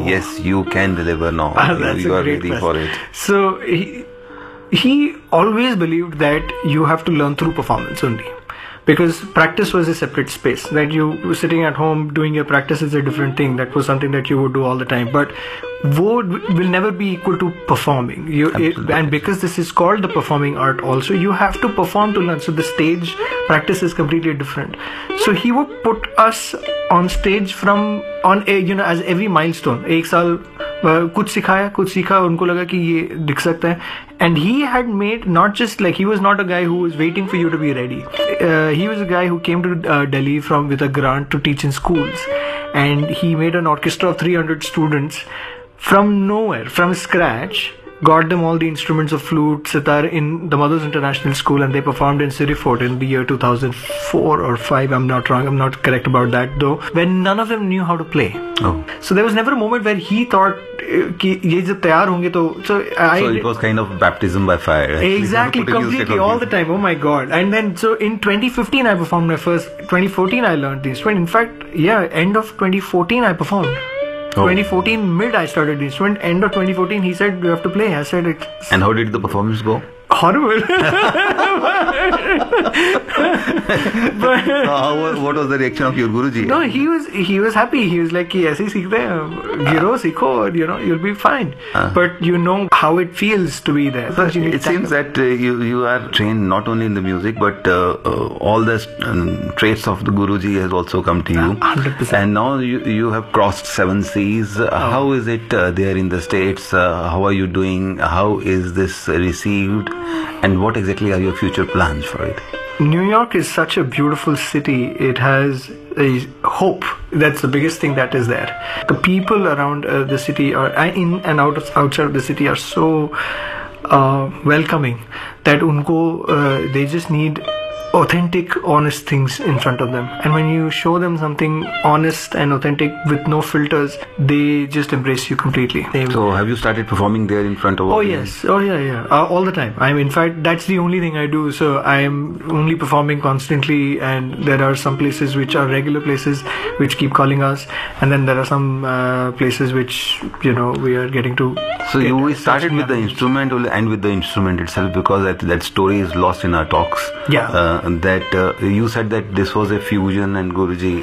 yes, you can deliver now. You are ready for it. So he always believed that you have to learn through performance only. Because practice was a separate space. That you were sitting at home doing your practice is a different thing. That was something that you would do all the time. But will never be equal to performing. And because this is called the performing art also, you have to perform to learn. So the stage practice is completely different. So he would put us on stage as every milestone. एक साल कुछ सिखाया, कुछ सीखा, उनको लगा कि ये दिख सकता है. And he had made not just like, he was not a guy who was waiting for you to be ready. He was a guy who came to Delhi with a grant to teach in schools. And he made an orchestra of 300 students from nowhere, from scratch. Got them all the instruments of flute, sitar in the Mothers International School, and they performed in City Fort in the year 2004 or 5. I'm not wrong. I'm not correct about that though. When none of them knew how to play. Oh. So there was never a moment where he thought कि ये जब तैयार होंगे तो so it was kind of baptism by fire. Exactly, completely, all the time. Oh my God! And then so in 2015 I performed my first. 2014 I learned the instrument. In fact, end of 2014 I performed. 2014 mid I started the instrument. End of 2014 he said you have to play. I said it. And how did the performance go? Horrible. What was the reaction of your Guruji? No, he was happy. He was like, ऐसे ही सीखते हैं, गिरो सीखो, और you'll be fine. But you know how it feels to be there. So it seems that you are trained not only in the music, but all the traits of the Guruji has also come to you. 100%. And now you have crossed 7 seas. How is it there in the States? How are you doing? How is this received? And what exactly are your future plans for it? New York is such a beautiful city. It has a hope. That's the biggest thing that is there. The people around the city are in and outside of the city are so welcoming that they just need authentic, honest things in front of them. And when you show them something honest and authentic with no filters, they just embrace you completely. So have you started performing there in front of audience? Oh yeah. All the time. In fact, that's the only thing I do. So I am only performing constantly, and there are some places which are regular places which keep calling us, and then there are some places which we are getting to. So you started with the instrument and with the instrument itself, because that story is lost in our talks. Yeah. That you said that this was a fusion, and Guruji,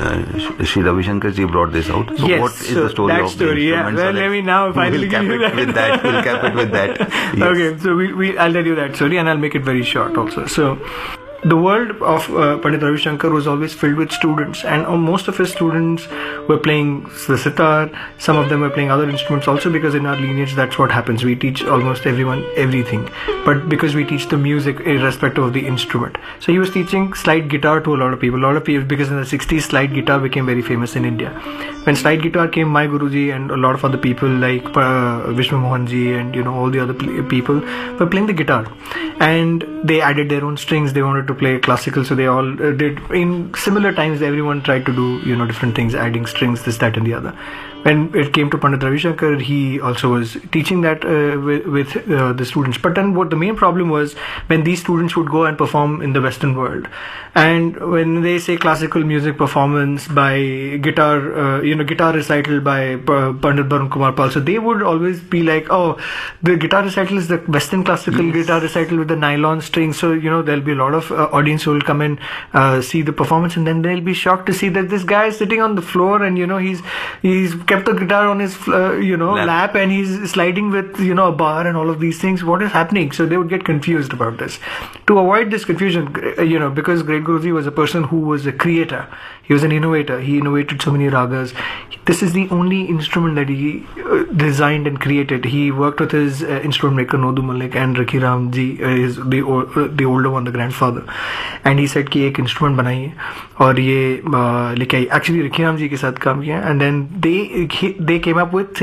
Sri Ravi Shankar ji brought this out. So yes, what is the story that of story? The instrument? Well, let me now finally give you that. We'll cap it with that. Yes. Okay, so I'll tell you that story, and I'll make it very short also. So the world of Pandit Ravi Shankar was always filled with students, and most of his students were playing the sitar. Some of them were playing other instruments also, because in our lineage that's what happens. We teach almost everyone everything, but because we teach the music irrespective of the instrument. So he was teaching slide guitar to a lot of people, because in the 60s slide guitar became very famous in India. When slide guitar came, my Guruji and a lot of other people like Vishnu Mohan ji and all the other people were playing the guitar, and they added their own strings. They wanted to play classical, so they all did in similar times. Everyone tried to do different things, adding strings, this, that, and the other. When it came to Pandit Ravi Shankar, he also was teaching that with the students. But then what the main problem was, when these students would go and perform in the Western world, and when they say classical music performance by guitar, guitar recital by Pandit Barun Kumar Pal, so they would always be like, oh, the guitar recital is the Western classical guitar recital with the nylon strings. So there'll be a lot of audience who will come and see the performance, and then they'll be shocked to see that this guy is sitting on the floor, and he's kept the guitar on his lap, and he's sliding with a bar and all of these things. What is happening? So they would get confused about this. To avoid this confusion, because Great Guruji was a person who was a creator, he was an innovator. He innovated so many ragas. This is the only instrument that he designed and created. He worked with his instrument maker Nodu Malik and Rakhi Ram ji, the older one, the grandfather, and he said कि एक instrument बनाइए और ये लेके आई. Actually Rakhi Ram ji के साथ काम किया, and then they came up with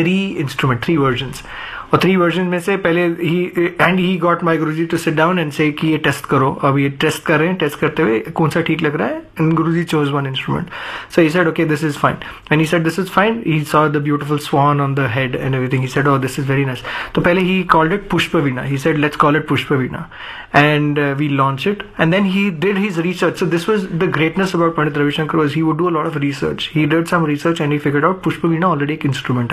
3 versions. और 3 वर्जन में से पहले he got my Guruji to sit down and say कि ये टेस्ट करो. अब ये टेस्ट कर रहे हैं, टेस्ट करते हुए कौन सा ठीक लग रहा है, and Guruji chose one instrument. So he said, okay, this is fine. And he said, this is fine. He saw the beautiful swan on the head and everything. He said, oh, this is very nice. So पहले he called it Pushpa Veena. He said, let's call it Pushpa Veena. And we launched it. And then he did his research. So this was the greatness about Pandit Ravi Shankar, was he would do a lot of research. He did some research and he figured out Pushpa Veena already एक instrument